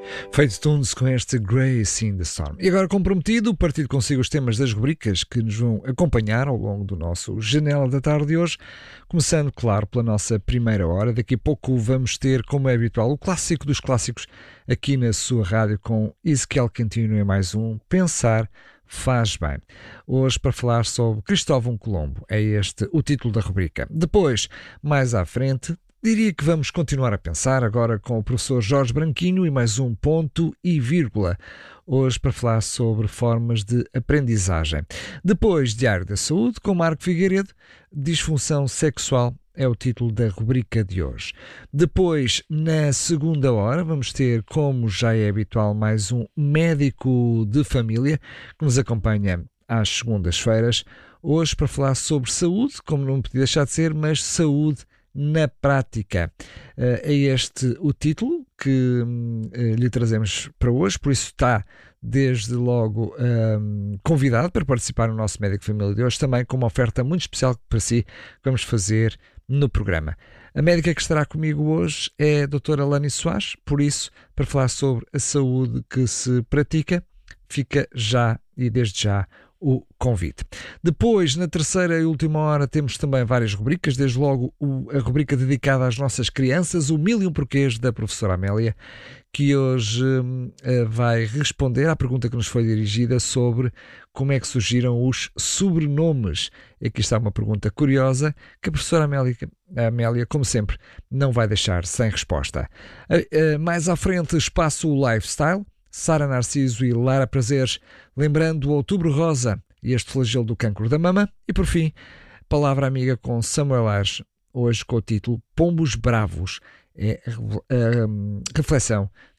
Feito Tunes com este Grace in the Storm. E agora comprometido, partilho consigo os temas das rubricas que nos vão acompanhar ao longo do nosso Janela da Tarde de hoje. Começando, claro, pela nossa primeira hora. Daqui a pouco vamos ter, como é habitual, o clássico dos clássicos aqui na sua rádio com Ezequiel Quintino e mais um Pensar Faz Bem. Hoje para falar sobre Cristóvão Colombo. É este o título da rubrica. Depois, mais à frente, diria que vamos continuar a pensar agora com o professor Jorge Branquinho e mais um ponto e vírgula. Hoje para falar sobre formas de aprendizagem. Depois, Diário da Saúde com Marco Figueiredo. Disfunção sexual é o título da rubrica de hoje. Depois, na segunda hora, vamos ter, como já é habitual, mais um médico de família que nos acompanha às segundas-feiras. Hoje para falar sobre saúde, como não podia deixar de ser, mas saúde na prática. É este o título que lhe trazemos para hoje, por isso está desde logo convidado para participar no nosso Médico Família de hoje, também com uma oferta muito especial para si que vamos fazer no programa. A médica que estará comigo hoje é a doutora Lani Soares, por isso, para falar sobre a saúde que se pratica, fica já e desde já o convite. Depois, na terceira e última hora, temos também várias rubricas, desde logo a rubrica dedicada às nossas crianças, o Mil e um Porquês da professora Amélia, que hoje vai responder à pergunta que nos foi dirigida sobre como é que surgiram os sobrenomes. Aqui está uma pergunta curiosa que a professora Amélia, como sempre, não vai deixar sem resposta. Mais à frente, espaço o Lifestyle, Sara Narciso e Lara Prazeres, lembrando o Outubro Rosa e este flagelo do cancro da mama. E por fim, Palavra Amiga com Samuel Ares, hoje com o título Pombos Bravos. É a reflexão